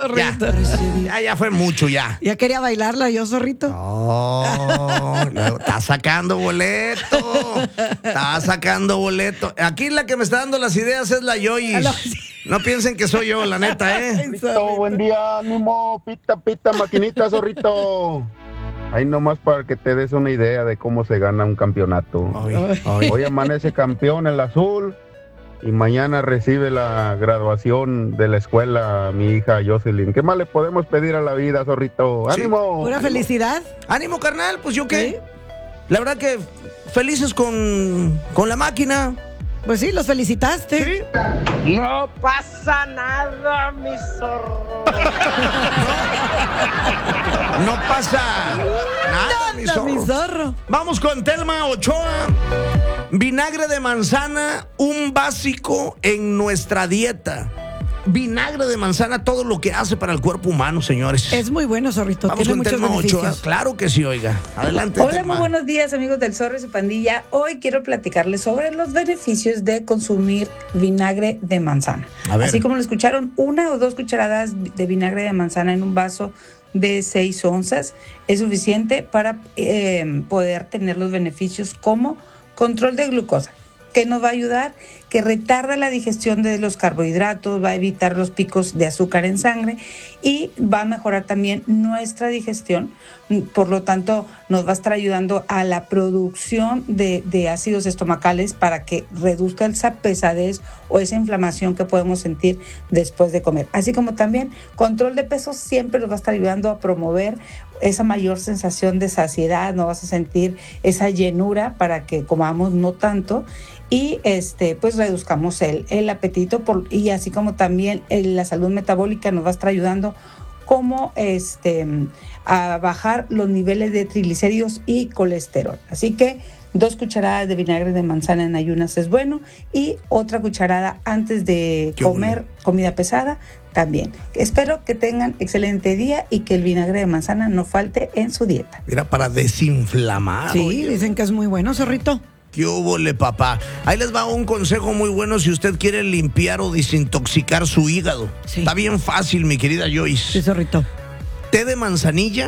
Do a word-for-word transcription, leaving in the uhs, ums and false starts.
zorrito. Ya, ya fue mucho ya. Ya quería bailarla yo, zorrito. No, luego está sacando boleto. Está sacando boleto. Aquí la que me está dando las ideas es la Yoyis. Ah, no. No piensen que soy yo, la neta, ¿eh? Zorrito, buen día, ánimo, pita, pita, maquinita, zorrito. Ahí nomás para que te des una idea de cómo se gana un campeonato. Ay, ay. Hoy amanece campeón el azul y mañana recibe la graduación de la escuela mi hija Jocelyn. ¿Qué más le podemos pedir a la vida, zorrito? Sí. ¡Ánimo! Pura felicidad. Ánimo, carnal, pues yo qué. ¿Sí? La verdad que felices con, con la máquina. Pues sí, los felicitaste. Sí. No pasa nada, mi zorro. No pasa nada, mi Anda, zorro. mi zorro. Vamos con Telma Ochoa. Vinagre de manzana, un básico en nuestra dieta. Vinagre de manzana, todo lo que hace para el cuerpo humano, señores. Es muy bueno, zorrito. Vamos Tiene con muchos Telma Ochoa. beneficios. Claro que sí, oiga. Adelante, Hola, Telma. muy buenos días, amigos del Zorro y su pandilla. Hoy quiero platicarles sobre los beneficios de consumir vinagre de manzana. A ver. Así como lo escucharon, una o dos cucharadas de vinagre de manzana en un vaso de seis onzas es suficiente para eh, poder tener los beneficios como control de glucosa, que nos va a ayudar, que retarda la digestión de los carbohidratos, va a evitar los picos de azúcar en sangre y va a mejorar también nuestra digestión. Por lo tanto, nos va a estar ayudando a la producción de, de ácidos estomacales para que reduzca esa pesadez o esa inflamación que podemos sentir después de comer. Así como también control de peso siempre nos va a estar ayudando a promover esa mayor sensación de saciedad, no vas a sentir esa llenura para que comamos no tanto y este pues reduzcamos el, el apetito por, y así como también el, la salud metabólica nos va a estar ayudando como este a bajar los niveles de triglicéridos y colesterol. Así que dos cucharadas de vinagre de manzana en ayunas es bueno y otra cucharada antes de Qué comer bueno. comida pesada también. Espero que tengan excelente día y que el vinagre de manzana no falte en su dieta. Mira, para desinflamar. Sí, oye. dicen que es muy bueno, zorrito. ¿Qué hubole, papá? Ahí les va un consejo muy bueno si usted quiere limpiar o desintoxicar su hígado. Sí. Está bien fácil, mi querida Joyce. Sí, zorrito. Té de manzanilla